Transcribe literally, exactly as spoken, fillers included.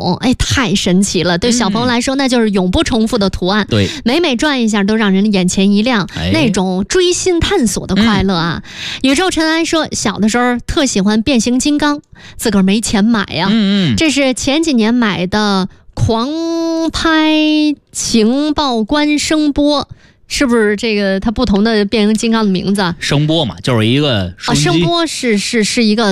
种，哎，太神奇了。对小朋友来说，那就是永不重复的图案。 对， 每每转一下都让人眼前一亮， 哎、 那种追星探索的快乐啊！嗯、宇宙尘埃说，小的时候特喜欢变形金刚，自个儿没钱买呀、啊。 嗯嗯， 这是前几年买的狂拍情报官声波。是不是这个它不同的变形金刚的名字？ 声波嘛，就是一个哦，声波是是是一个